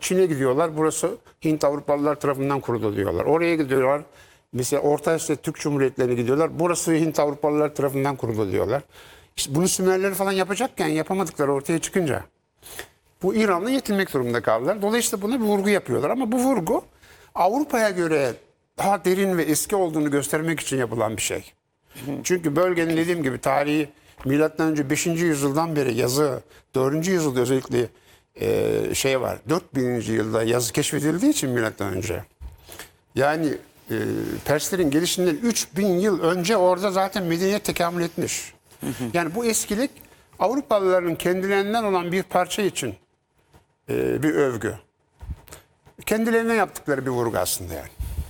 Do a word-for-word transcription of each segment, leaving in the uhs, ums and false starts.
Çin'e gidiyorlar. Burası Hint Avrupalılar tarafından kuruldu diyorlar. Oraya gidiyorlar. Mesela Orta Asya Türk Cumhuriyetlerine gidiyorlar. Burası Hint Avrupalılar tarafından kuruldu diyorlar. İşte bunu Sümerleri falan yapacakken yapamadıkları ortaya çıkınca bu İran'la yetinmek durumunda kaldılar. Dolayısıyla buna bir vurgu yapıyorlar. Ama bu vurgu Avrupa'ya göre daha derin ve eski olduğunu göstermek için yapılan bir şey. Çünkü bölgenin dediğim gibi tarihi milattan önce beşinci yüzyıldan beri yazı, dördüncü yüzyılda özellikle e, şey var. dört bininci yılda yazı keşfedildiği için milattan önce. Yani e, Perslerin gelişinden üç bin yıl önce orada zaten medeniyet tekamül etmiş. Yani bu eskilik Avrupalıların kendilerinden olan bir parça için e, bir övgü. Kendilerine yaptıkları bir vurgu aslında yani.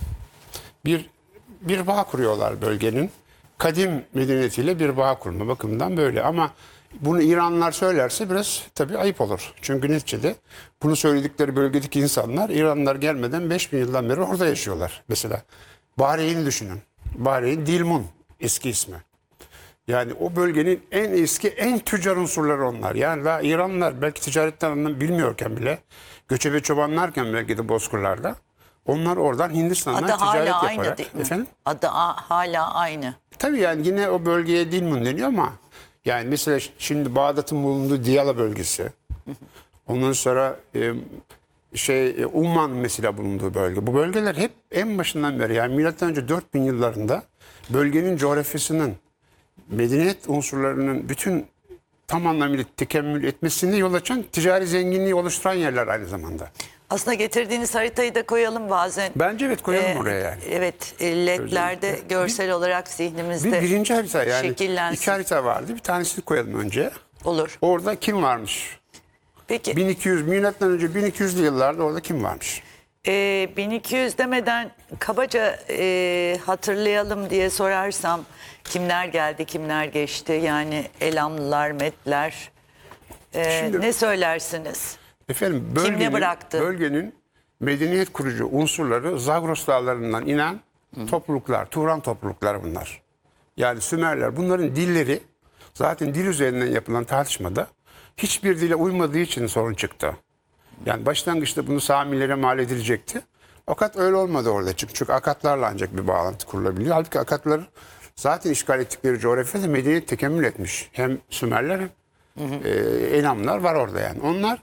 Bir bir bağ kuruyorlar bölgenin. Kadim medeniyetiyle bir bağ kurma bakımından böyle. Ama bunu İranlılar söylerse biraz tabii ayıp olur. Çünkü neticede bunu söyledikleri bölgedeki insanlar İranlılar gelmeden beş bin yıldan beri orada yaşıyorlar. Mesela Bahreyn'i düşünün. Bahreyn Dilmun eski ismi. Yani o bölgenin en eski, en tüccar unsurları onlar. Yani daha İranlılar belki ticaretten anlam bilmiyorken bile, göçebe çobanlarken belki de bozkırlarda, onlar oradan Hindistan'dan Adı ticaret hala yaparak. aynı değil mi? Efendim? Adı a- hala aynı. Tabii yani yine o bölgeye Dilmun deniyor ama yani mesela şimdi Bağdat'ın bulunduğu Diyala bölgesi. Ondan sonra e, şey e, Umman mesela bulunduğu bölge. Bu bölgeler hep en başından beri yani milattan önce dört bin yıllarında bölgenin coğrafyasının medeniyet unsurlarının bütün tam anlamıyla tekemmül etmesini yol açan ticari zenginliği oluşturan yerler aynı zamanda. Aslında getirdiğiniz haritayı da koyalım bazen. Bence evet koyalım Ee, oraya yani. Evet, e, ledlerde Özellikle. görsel olarak zihnimizde Bir birinci harita yani şekillensin. iki harita vardı. Bir tanesini koyalım önce. Olur. Orada kim varmış? Peki bin iki yüz milattan önce bin iki yüzlü yıllarda orada kim varmış? e, bin iki yüz demeden kabaca e, hatırlayalım diye sorarsam kimler geldi, kimler geçti? Yani Elamlılar, Metler. E, Şimdi- ne söylersiniz? Efendim ne bölgenin, bıraktı? bölgenin medeniyet kurucu unsurları Zagros dağlarından inen topluluklar, Turan toplulukları bunlar. Yani Sümerler bunların dilleri zaten dil üzerinden yapılan tartışmada hiçbir dile uymadığı için sorun çıktı. Yani başlangıçta bunu Samilere mal edilecekti. Fakat öyle olmadı orada çünkü, çünkü Akatlarla ancak bir bağlantı kurulabiliyor. Halbuki Akatlar zaten işgal ettikleri coğrafyada medeniyet tekemmül etmiş. Hem Sümerler hem e, Elamlar var orada yani. Onlar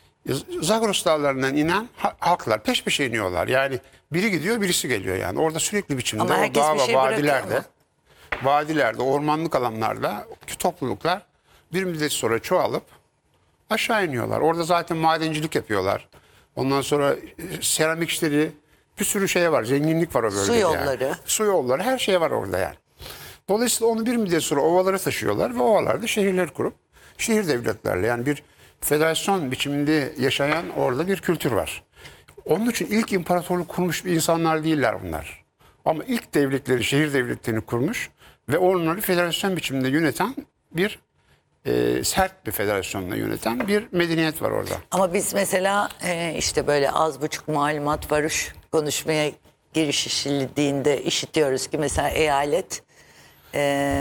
Zagros dağlarından inen ha- halklar peş peşe iniyorlar. Yani biri gidiyor birisi geliyor yani. Orada sürekli biçimde Ama o herkes dağ bir ve şey bırakıyor vadilerde, vadilerde, ormanlık alanlarda topluluklar bir müddet sonra çoğalıp aşağı iniyorlar. Orada zaten madencilik yapıyorlar. Ondan sonra e, seramik işleri bir sürü şey var. Zenginlik var o bölgede. Su yolları. Yani. Su yolları her şey var orada yani. Dolayısıyla onu bir müddet sonra ovalara taşıyorlar ve ovalarda şehirler kurup şehir devletlerle yani bir federasyon biçiminde yaşayan orada bir kültür var. Onun için ilk imparatorluk kurmuş bir insanlar değiller bunlar. Ama ilk devletleri, şehir devletlerini kurmuş ve onları federasyon biçiminde yöneten bir e, sert bir federasyonla yöneten bir medeniyet var orada. Ama biz mesela e, işte böyle az buçuk malumat varuş konuşmaya girişildiğinde işitiyoruz ki mesela eyalet e,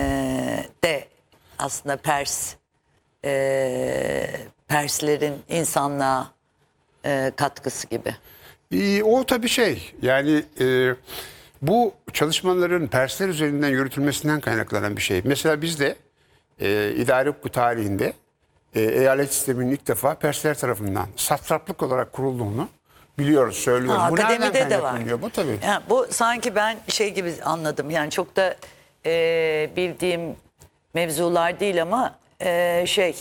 de aslında Pers e, Perslerin insanlığa e, katkısı gibi. E, o tabii şey yani e, bu çalışmaların Persler üzerinden yürütülmesinden kaynaklanan bir şey. Mesela bizde e, idare hukuku tarihinde e, eyalet sisteminin ilk defa Persler tarafından satraplık olarak kurulduğunu biliyoruz, söylüyoruz. Ha, Bu nereden akademide de var. kaynaklanıyor? Bu tabii. Yani bu sanki ben şey gibi anladım. Yani çok da e, bildiğim mevzular değil ama e, şey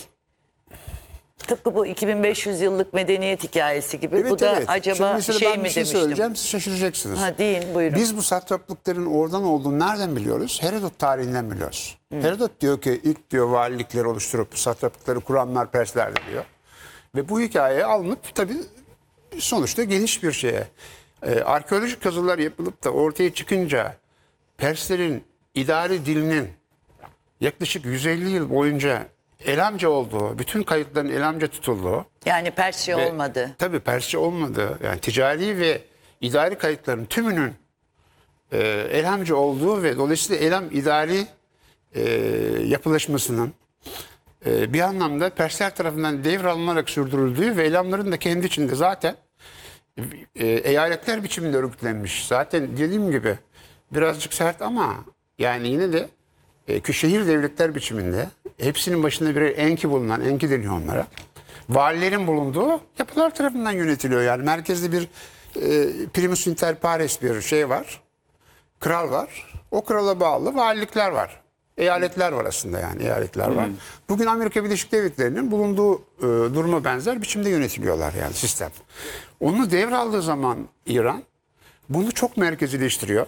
tıpkı bu iki bin beş yüz yıllık medeniyet hikayesi gibi. Evet, bu da evet. Şimdi acaba mesela şey ben mi bir şey demiştim. söyleyeceğim, siz şaşıracaksınız. Ha, deyin buyurun. Biz bu satraplıkların oradan olduğunu nereden biliyoruz? Herodot tarihinden biliyoruz. Herodot diyor ki ilk diyor valilikleri oluşturup satraplıkları kuranlar Persler diyor. Ve bu hikaye alınıp tabii sonuçta geniş bir şeye. Ee, arkeolojik kazılar yapılıp da ortaya çıkınca Perslerin idari dilinin yaklaşık yüz elli yıl boyunca Elamca olduğu, bütün kayıtların Elamca tutulduğu. Yani Persçe Ve olmadı. Tabii Persçe olmadı. Yani ticari ve idari kayıtların tümünün e, Elamca olduğu ve dolayısıyla Elam idari e, yapılaşmasının e, bir anlamda Persler tarafından devralınarak sürdürüldüğü ve Elamların da kendi içinde zaten e, eyaletler biçiminde örgütlenmiş. Zaten dediğim gibi birazcık sert ama yani yine de e, şehir devletler biçiminde hepsinin başında bir enki bulunan, enki deniyor onlara. Valilerin bulunduğu yapılar tarafından yönetiliyor. Yani merkezde bir e, primus inter pares bir şey var. Kral var. O krala bağlı valilikler var. Eyaletler var aslında yani eyaletler var. Bugün Amerika Birleşik Devletleri'nin bulunduğu e, duruma benzer biçimde yönetiliyorlar yani sistem. Onu devraldığı zaman İran bunu çok merkezileştiriyor.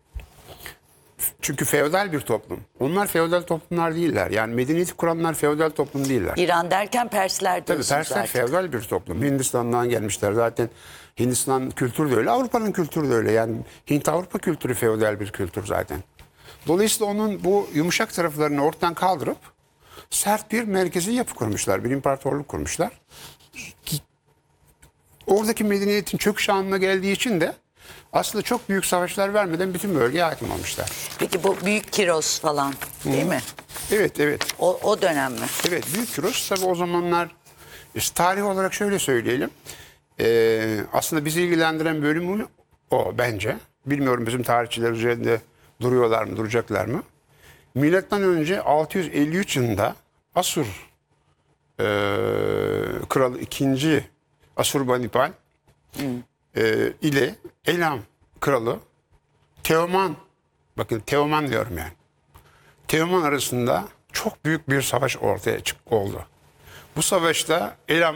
Çünkü feodal bir toplum. Onlar feodal toplumlar değiller. Yani medeniyeti kuranlar feodal toplum değiller. İran derken Persler Tabii diyorsunuz Persler artık. feodal bir toplum. Hindistan'dan gelmişler zaten. Hindistan kültürü de öyle. Avrupa'nın kültürü de öyle. Yani Hint-Avrupa kültürü feodal bir kültür zaten. Dolayısıyla onun bu yumuşak taraflarını ortadan kaldırıp sert bir merkezi yapı kurmuşlar. Bir imparatorluk kurmuşlar. Oradaki medeniyetin çöküş anına geldiği için de aslında çok büyük savaşlar vermeden bütün bölgeye hakim olmuşlar. Peki bu Büyük Kiros falan değil mi? Evet, evet. O, o dönem mi? Evet, Büyük Kiros tabii o zamanlar işte tarih olarak şöyle söyleyelim. Ee, aslında bizi ilgilendiren bölümü o bence. Bilmiyorum bizim tarihçiler üzerinde duruyorlar mı, duracaklar mı? Milattan önce altı yüz elli üç yılında Asur e, kralı ikinci Asurbanipal e, ile Elam kralı Teoman, bakın Teoman diyorum yani. Teoman arasında çok büyük bir savaş ortaya çık oldu. Bu savaşta Elam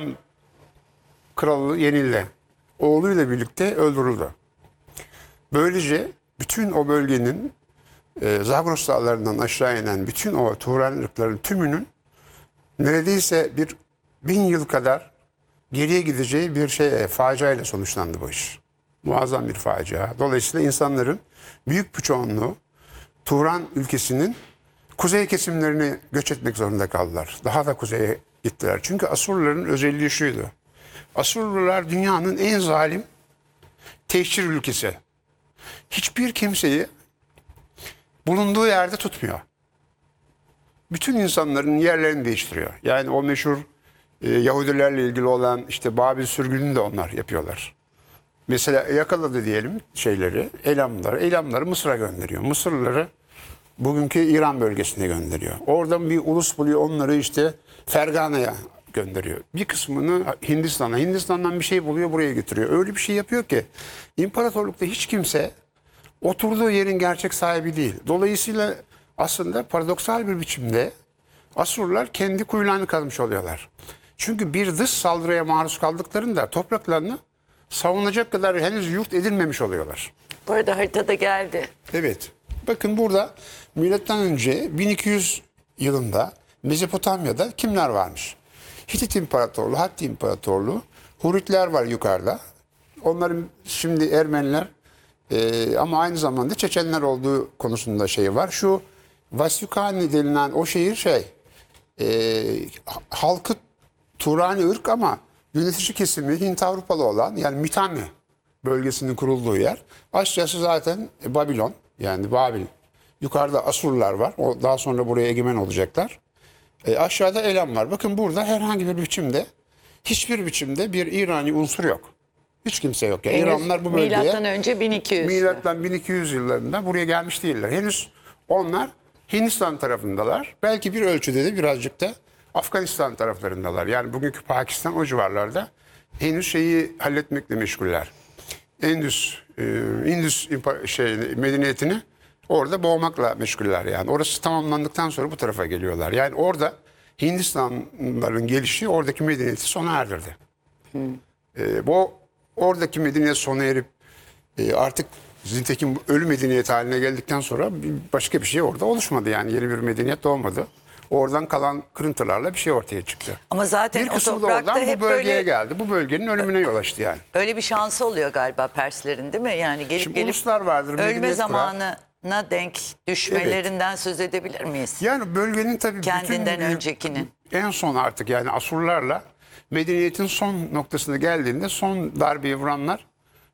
kralı yenildi. Oğluyla birlikte öldürüldü. Böylece bütün o bölgenin e, Zagros dağlarından aşağı inen bütün o Turan ırkların tümünün neredeyse bir bin yıl kadar geriye gideceği bir şey, faciayla sonuçlandı bu iş. Muazzam bir facia. Dolayısıyla insanların büyük bir çoğunluğu Turan ülkesinin kuzey kesimlerine göç etmek zorunda kaldılar. Daha da kuzeye gittiler. Çünkü Asurluların özelliği şuydu. Asurlular dünyanın en zalim tehcir ülkesi. Hiçbir kimseyi bulunduğu yerde tutmuyor. Bütün insanların yerlerini değiştiriyor. Yani o meşhur e, Yahudilerle ilgili olan işte Babil sürgününü de onlar yapıyorlar. Mesela yakaladı diyelim şeyleri, Elamları. Elamları Mısır'a gönderiyor. Mısırlıları bugünkü İran bölgesine gönderiyor. Oradan bir ulus buluyor, onları işte Fergana'ya gönderiyor. Bir kısmını Hindistan'a, Hindistan'dan bir şey buluyor, buraya getiriyor. Öyle bir şey yapıyor ki imparatorlukta hiç kimse oturduğu yerin gerçek sahibi değil. Dolayısıyla aslında paradoksal bir biçimde Asurlar kendi kuyularını kazmış oluyorlar. Çünkü bir dış saldırıya maruz kaldıklarında topraklarını savunacak kadar henüz yurt edilmemiş oluyorlar. Bu arada haritada geldi. Evet. Bakın burada milattan önce bin iki yüz yılında Mezopotamya'da kimler varmış? Hitit İmparatorluğu, Hatti İmparatorluğu, Huritler var yukarıda. Onların şimdi Ermeniler e, ama aynı zamanda Çeçenler olduğu konusunda şey var. Şu Vasyukani denilen o şehir şey e, halkı Turani ırk ama yönetici kesimi Hint Avrupalı olan yani Mitanni bölgesinin kurulduğu yer. Aşağısı zaten Babilon yani Babil. Yukarıda Asurlar var. O daha sonra buraya egemen olacaklar. E, aşağıda Elam var. Bakın burada herhangi bir biçimde hiçbir biçimde bir İrani unsur yok. Hiç kimse yok. Yani İranlılar bu bölgeye Milattan önce bin iki yüz. milattan bin iki yüz yıllarında buraya gelmiş değiller. Henüz onlar Hindistan tarafındalar. Belki bir ölçüde de birazcık da Afganistan taraflarındalar. Yani bugünkü Pakistan o civarlarda henüz şeyi halletmekle meşguller. Endüs, e, Indus impa- şey, medeniyetini orada boğmakla meşguller yani. Orası tamamlandıktan sonra bu tarafa geliyorlar. Yani orada Hindistanlıların gelişi oradaki medeniyeti sona erdirdi. Hmm. E, bu oradaki medeniyet sona erip e, artık nitekim ölü medeniyet haline geldikten sonra başka bir şey orada oluşmadı yani. Yeni bir medeniyet doğmadı. Oradan kalan kırıntılarla bir şey ortaya çıktı. Ama zaten Bir o kısmı da toprakta oradan hep bu bölgeye böyle geldi. Bu bölgenin ölümüne yol açtı yani. öyle bir şansı oluyor galiba Perslerin değil mi? Yani gelip Şimdi gelip uluslar vardır, ölme medeniyet kurar. zamanına denk düşmelerinden söz edebilir miyiz? Yani bölgenin tabii Kendinden bütün, öncekinin. en son artık yani Asurlarla medeniyetin son noktasına geldiğinde son darbeyi vuranlar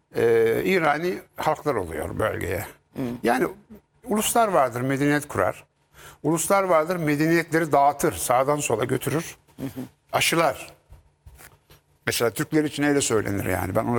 e, İrani halklar oluyor bölgeye. Hmm. Yani uluslar vardır medeniyet kurar. Uluslar vardır medeniyetleri dağıtır, sağdan sola götürür, hı hı. aşılar. Mesela Türkler için öyle söylenir yani ben onu